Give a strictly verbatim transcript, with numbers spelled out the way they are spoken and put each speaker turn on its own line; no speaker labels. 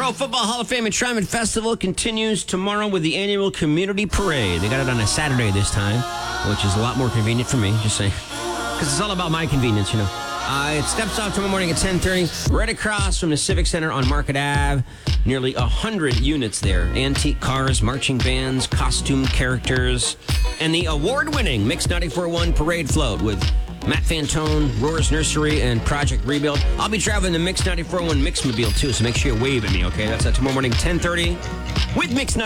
Pro Football Hall of Fame and Shrine Festival continues tomorrow with the annual community parade. They got it on a Saturday this time, which is a lot more convenient for me, just saying. Because it's all about my convenience, you know. Uh, it steps off tomorrow morning at ten thirty, right across from the Civic Center on Market Ave. Nearly one hundred units there. Antique cars, marching bands, costume characters, and the award-winning Mix ninety-four point one Parade Float with Matt Fantone, Roar's Nursery, and Project Rebuild. I'll be driving the Mix ninety-four point one Mixmobile, too, so make sure you wave at me, okay? That's uh, tomorrow morning, ten thirty, with Mix ninety-four.